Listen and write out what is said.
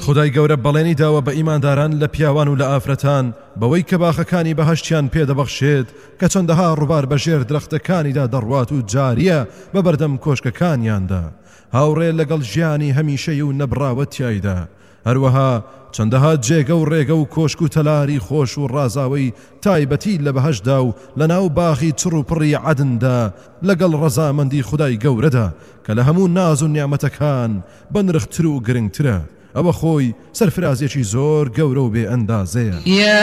خدای گەورە بەڵێنی داوە بە ئیمانداران لە پیاوان و لە ئافرەتان بەوەی کە باخەکانی بەهەشتیان پێدەبەخشێت کە چەندەها ڕووبار بەژێر درەختەکانیدا دەڕوات و جاریە بە بەردەم کۆشکەکانیاندا هاوڕێ لەگەڵ ژیانی هەمیشەی و نەبراوە تیایدا هەروەها چەندەها جێگە و ڕێگە و کۆشک و تەلاری خۆش و ڕازاوی تایبەتی لە بەهەشدا و لەناو باخی چڕ و پڕی عەدندا لەگەڵ ڕەزامەندی خودای گەورەدا کە لە هەموو ناز و نیعمەتەکان بەنرختر و گرنگترە ئەوە خۆی سەرفرازێکی زۆر گەورە و بێ ئەندازەیە.